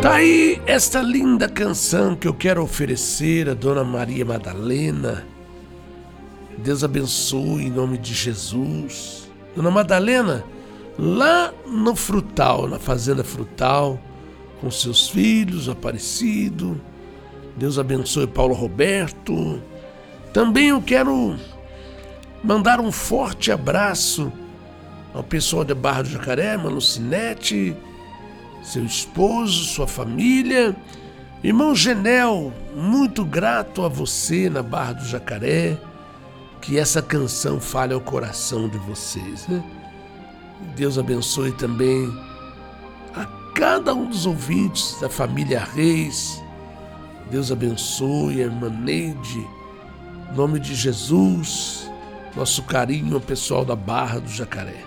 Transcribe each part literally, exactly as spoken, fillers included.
Tá aí esta linda canção que eu quero oferecer a Dona Maria Madalena. Deus abençoe em nome de Jesus. Dona Madalena, lá no Frutal, na Fazenda Frutal, com seus filhos, Aparecido. Deus abençoe Paulo Roberto. Também eu quero mandar um forte abraço ao pessoal de Barra do Jacaré, Manucinete, seu esposo, sua família. Irmão Genel, muito grato a você na Barra do Jacaré. Que essa canção fale ao coração de vocês, né? Deus abençoe também a cada um dos ouvintes da família Reis. Deus abençoe a irmã Neide. Em nome de Jesus, nosso carinho ao pessoal da Barra do Jacaré.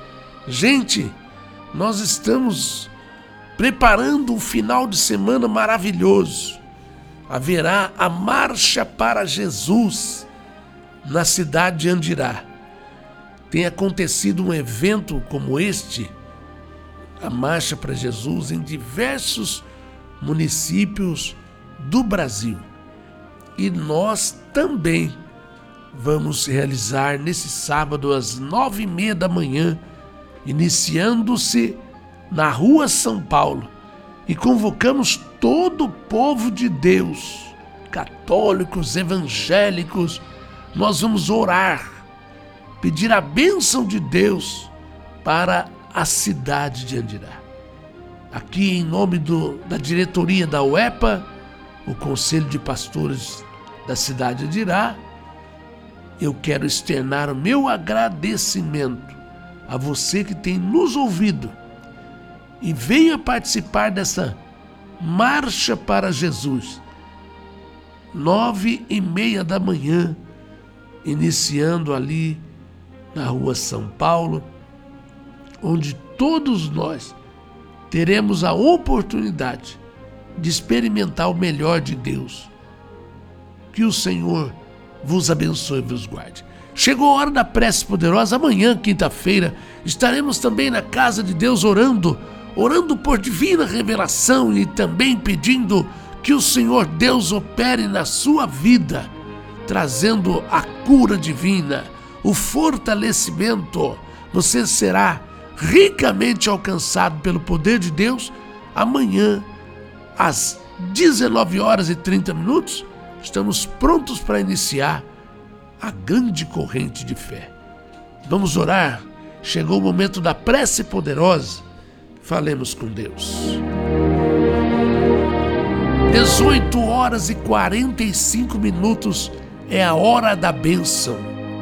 Gente, nós estamos preparando um final de semana maravilhoso. Haverá a Marcha para Jesus na cidade de Andirá. Tem acontecido um evento como este, a Marcha para Jesus, em diversos municípios do Brasil. E nós também vamos realizar nesse sábado às nove e meia da manhã, iniciando-se na Rua São Paulo, e convocamos todo o povo de Deus, católicos, evangélicos. Nós vamos orar, pedir a bênção de Deus para a cidade de Andirá. Aqui, em nome do, da diretoria da U E P A, o Conselho de Pastores da cidade de Andirá, eu quero externar o meu agradecimento a você que tem nos ouvido e venha participar dessa Marcha para Jesus, nove e meia da manhã, iniciando ali na Rua São Paulo, onde todos nós teremos a oportunidade de experimentar o melhor de Deus. Que o Senhor vos abençoe e vos guarde. Chegou a hora da prece poderosa. Amanhã, quinta-feira, estaremos também na casa de Deus orando, orando por divina revelação e também pedindo que o Senhor Deus opere na sua vida, trazendo a cura divina, o fortalecimento. Você será ricamente alcançado pelo poder de Deus. Amanhã, às dezenove horas e trinta minutos, estamos prontos para iniciar a grande corrente de fé. Vamos orar. Chegou o momento da prece poderosa. Falemos com Deus. dezoito horas e quarenta e cinco minutos é a hora da bênção.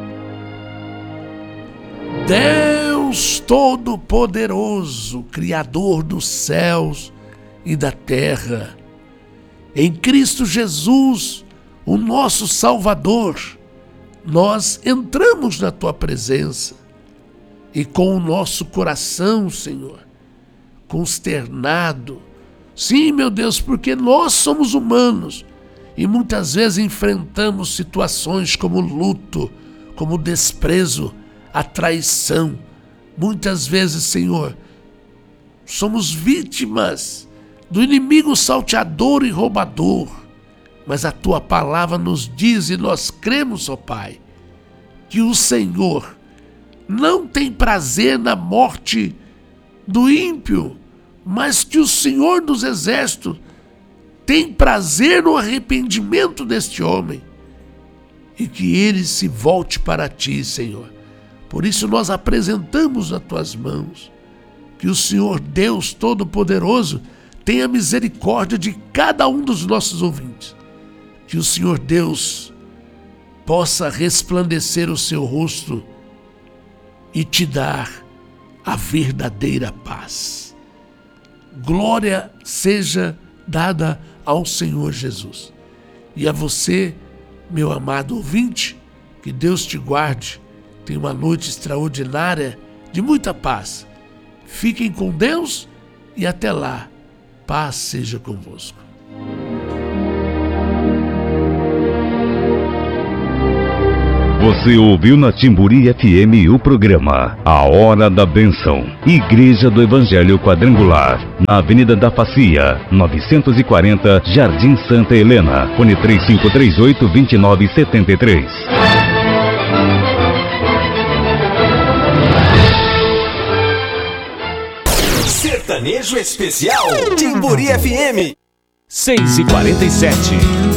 Deus Todo-Poderoso, Criador dos céus e da terra, em Cristo Jesus, o nosso Salvador, nós entramos na Tua presença e com o nosso coração, Senhor, consternado. Sim, meu Deus, porque nós somos humanos e muitas vezes enfrentamos situações como luto, como desprezo, a traição. Muitas vezes, Senhor, somos vítimas do inimigo salteador e roubador, mas a Tua palavra nos diz, e nós cremos, ó Pai, que o Senhor não tem prazer na morte do ímpio, mas que o Senhor dos Exércitos tem prazer no arrependimento deste homem e que ele se volte para Ti, Senhor. Por isso nós apresentamos nas Tuas mãos que o Senhor Deus Todo-Poderoso tenha misericórdia de cada um dos nossos ouvintes. Que o Senhor Deus possa resplandecer o seu rosto e te dar a verdadeira paz. Glória seja dada ao Senhor Jesus. E a você, meu amado ouvinte, que Deus te guarde. Tenha uma noite extraordinária de muita paz. Fiquem com Deus e até lá, paz seja convosco. Você ouviu na Timburi F M o programa A Hora da Bênção. Igreja do Evangelho Quadrangular, na Avenida da Facia, novecentos e quarenta, Jardim Santa Helena. Fone três cinco três oito, dois nove sete três. Sertanejo Especial Timburi F M. seis e quarenta e sete.